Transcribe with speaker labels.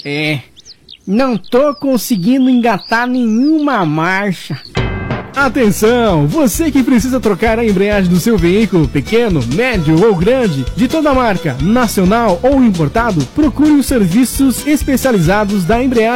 Speaker 1: Não tô conseguindo engatar nenhuma marcha.
Speaker 2: Atenção, você que precisa trocar a embreagem do seu veículo, pequeno, médio ou grande, de toda marca, nacional ou importado, procure os serviços especializados da embreagem